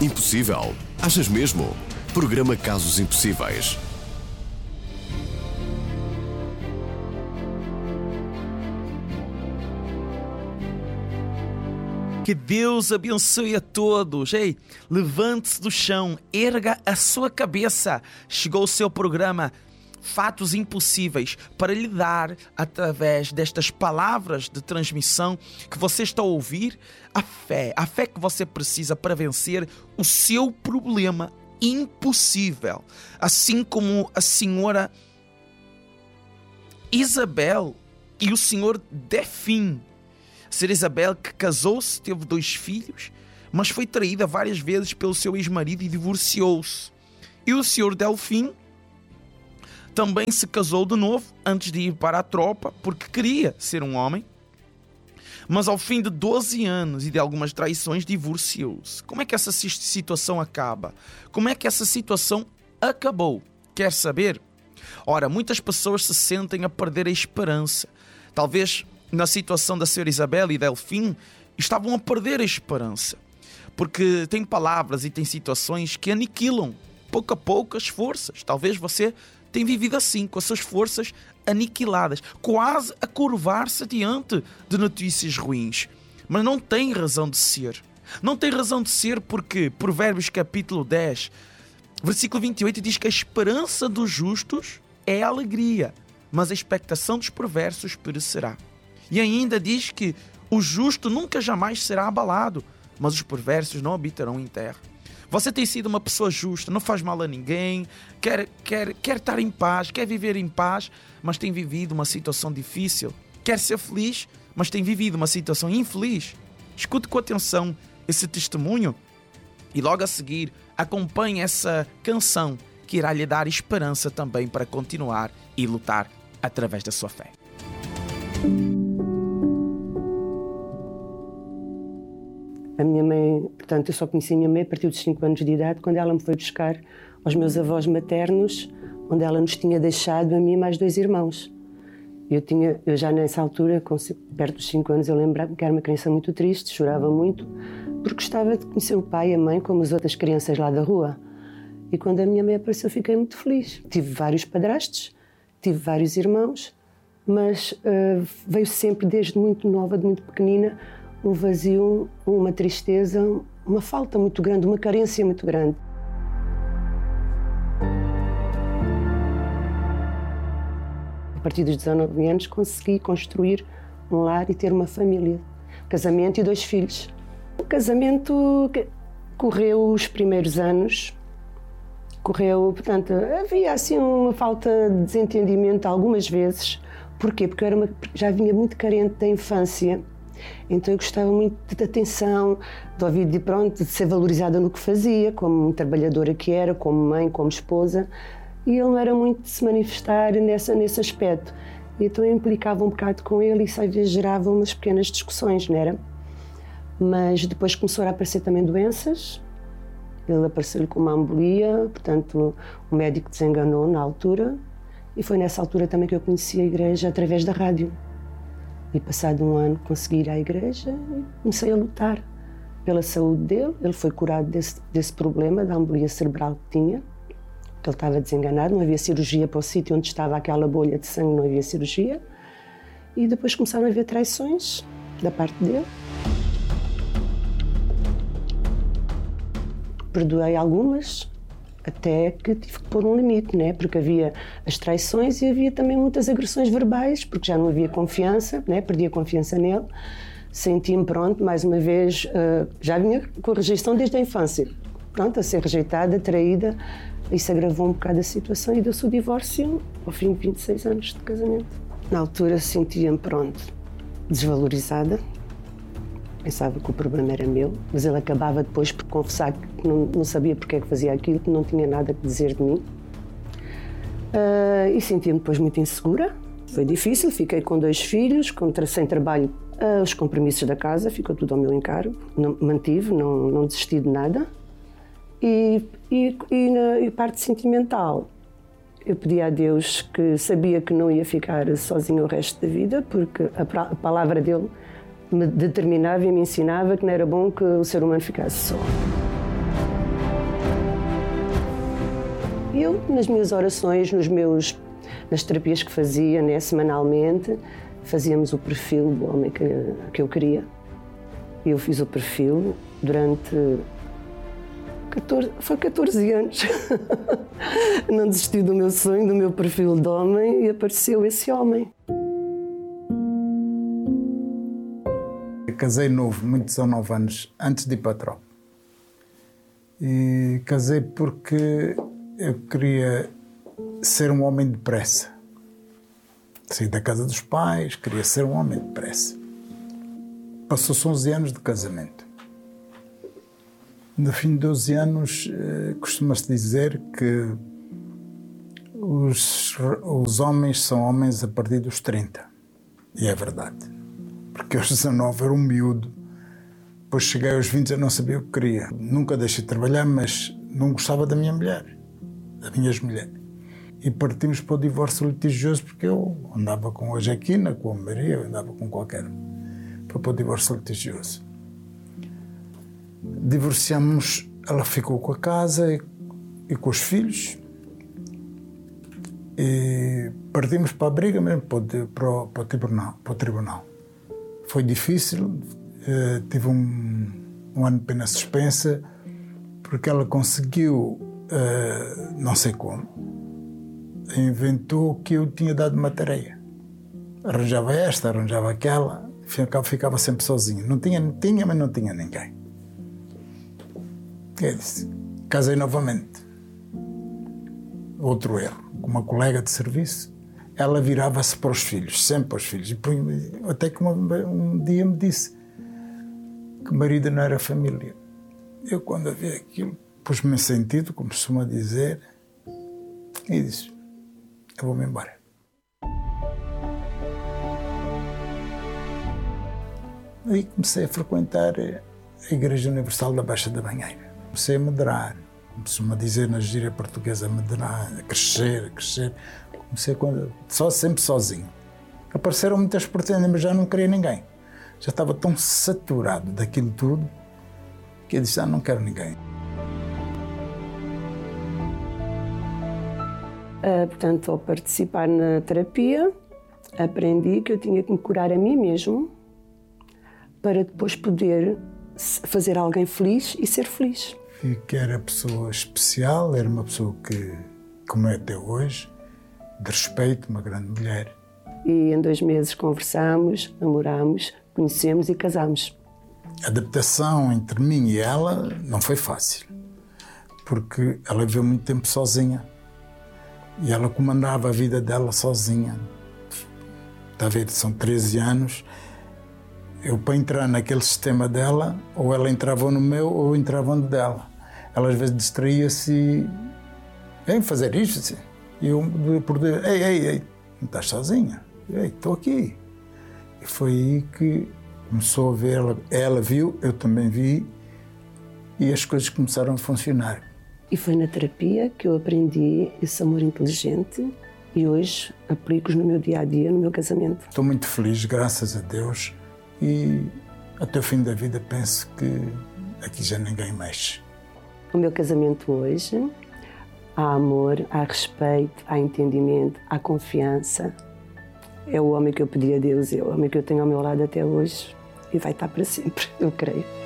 Impossível? Achas mesmo? Programa Casos Impossíveis. Que Deus abençoe a todos. Ei, levante-se do chão, erga a sua cabeça. Chegou o seu programa Fatos Impossíveis para lhe dar, através destas palavras de transmissão que você está a ouvir, a fé que você precisa para vencer o seu problema impossível. Assim como a senhora Isabel e o senhor Delfim. A senhora Isabel, que casou-se, teve 2 filhos, mas foi traída várias vezes pelo seu ex-marido e divorciou-se. E o senhor Delfim também se casou de novo antes de ir para a tropa, porque queria ser um homem, mas ao fim de 12 anos e de algumas traições divorciou-se. Como é que essa situação acaba? Como é que essa situação acabou? Quer saber? Ora, muitas pessoas se sentem a perder a esperança. Talvez na situação da senhora Isabel e Delfim estavam a perder a esperança, porque tem palavras e tem situações que aniquilam pouco a pouco as forças. Talvez você tem vivido assim, com as suas forças aniquiladas, quase a curvar-se diante de notícias ruins. Mas não tem razão de ser. Não tem razão de ser porque Provérbios capítulo 10, versículo 28 diz que a esperança dos justos é alegria, mas a expectação dos perversos perecerá. E ainda diz que o justo nunca jamais será abalado, mas os perversos não habitarão em terra. Você tem sido uma pessoa justa, não faz mal a ninguém, quer estar em paz, quer viver em paz, mas tem vivido uma situação difícil. Quer ser feliz, mas tem vivido uma situação infeliz. Escute com atenção esse testemunho e logo a seguir acompanhe essa canção que irá lhe dar esperança também para continuar e lutar através da sua fé. A minha mãe, portanto, eu só conheci a minha mãe a partir dos 5 anos de idade, quando ela me foi buscar aos meus avós maternos, onde ela nos tinha deixado a mim e mais 2 irmãos. Eu já nessa altura, perto dos 5 anos, eu lembrava que era uma criança muito triste, chorava muito, porque gostava de conhecer o pai e a mãe como as outras crianças lá da rua. E quando a minha mãe apareceu, fiquei muito feliz. Tive vários padrastos, tive vários irmãos, mas veio sempre, desde muito nova, de muito pequenina, um vazio, uma tristeza, uma falta muito grande, uma carência muito grande. A partir dos 19 anos consegui construir um lar e ter uma família, casamento e 2 filhos. O casamento correu os primeiros anos, portanto, havia assim uma falta de desentendimento algumas vezes. Porquê? Porque eu já vinha muito carente da infância. Então eu gostava muito de atenção, de ser valorizada no que fazia, como trabalhadora que era, como mãe, como esposa. E ele não era muito de se manifestar nesse aspecto. Então eu implicava um bocado com ele e isso às vezes gerava umas pequenas discussões, não era? Mas depois começaram a aparecer também doenças. Ele apareceu-lhe com uma embolia, portanto o médico desenganou na altura. E foi nessa altura também que eu conheci a igreja através da rádio. E passado um ano consegui ir à igreja e comecei a lutar pela saúde dele. Ele foi curado desse problema, da embolia cerebral que tinha, que ele estava desenganado, não havia cirurgia para o sítio onde estava aquela bolha de sangue, não havia cirurgia. E depois começaram a haver traições da parte dele. Perdoei algumas, até que tive que pôr um limite, né? Porque havia as traições e havia também muitas agressões verbais, porque já não havia confiança, né? Perdi a confiança nele. Senti-me, pronto, mais uma vez, já vinha com a rejeição desde a infância. Pronto, a ser rejeitada, traída, isso agravou um bocado a situação e deu-se o divórcio ao fim de 26 anos de casamento. Na altura sentia-me, pronto, desvalorizada. Pensava que o problema era meu, mas ele acabava depois por confessar que não sabia porque é que fazia aquilo, que não tinha nada a dizer de mim. E sentia-me depois muito insegura. Foi difícil, fiquei com 2 filhos, sem trabalho. Os compromissos da casa, ficou tudo ao meu encargo. Mantive, não desisti de nada. E na parte sentimental, eu pedi a Deus que sabia que não ia ficar sozinha o resto da vida, porque a palavra dele me determinava e me ensinava que não era bom que o ser humano ficasse só. Eu, nas minhas orações, nas terapias que fazia, né, semanalmente, fazíamos o perfil do homem que eu queria. Eu fiz o perfil durante 14 anos. Não desisti do meu sonho, do meu perfil de homem, e apareceu esse homem. Eu casei novo, muito 19 anos, antes de ir para a tropa. E casei porque eu queria ser um homem depressa. Saí da casa dos pais, queria ser um homem depressa. Passou-se 11 anos de casamento. No fim de 12 anos, costuma-se dizer que os homens são homens a partir dos 30. E é verdade. Porque aos 19 era um miúdo. Depois cheguei aos 20 e não sabia o que queria. Nunca deixei de trabalhar, mas não gostava da minha mulher, das minhas mulheres. E partimos para o divórcio litigioso, porque eu andava com a Jaquina, com a Maria, eu andava com qualquer um. Foi para o divórcio litigioso. Divorciamos, ela ficou com a casa e com os filhos. E partimos para a briga mesmo, para o tribunal. Foi difícil, tive um ano de pena suspensa, porque ela conseguiu, não sei como, inventou que eu tinha dado uma tarefa. Arranjava esta, arranjava aquela, ficava sempre sozinho. Não tinha, mas não tinha ninguém. Eu disse, casei novamente. Outro erro. Com uma colega de serviço, ela virava-se para os filhos, sempre para os filhos. Até que um dia me disse que o marido não era família. Eu, quando vi aquilo, pus-me em sentido, como costuma dizer, e disse, eu vou-me embora. Aí comecei a frequentar a Igreja Universal da Baixa da Banheira. Comecei a medrar, costuma dizer na gíria portuguesa, a medrar, a crescer. Comecei sempre sozinho. Apareceram muitas pretendentes, mas já não queria ninguém. Já estava tão saturado daquilo tudo que eu disse, não quero ninguém. Portanto, ao participar na terapia, aprendi que eu tinha que me curar a mim mesmo para depois poder fazer alguém feliz e ser feliz. E que era pessoa especial, era uma pessoa que, como é até hoje, de respeito, uma grande mulher. E em 2 meses conversámos, namorámos, conhecemos e casámos. A adaptação entre mim e ela não foi fácil, porque ela viveu muito tempo sozinha e ela comandava a vida dela sozinha. Está a ver, são 13 anos. Eu, para entrar naquele sistema dela, ou ela entrava no meu, ou eu entrava no dela. Ela às vezes distraía-se e... Vem fazer isto, assim. E eu, por Deus, ei, não estás sozinha? Ei, estou aqui. E foi aí que começou a ver, ela viu, eu também vi, e as coisas começaram a funcionar. E foi na terapia que eu aprendi esse amor inteligente e hoje aplico-os no meu dia-a-dia, no meu casamento. Estou muito feliz, graças a Deus, e até o fim da vida penso que aqui já ninguém mexe. O meu casamento hoje, há amor, há respeito, há entendimento, há confiança. É o homem que eu pedi a Deus, é o homem que eu tenho ao meu lado até hoje e vai estar para sempre, eu creio.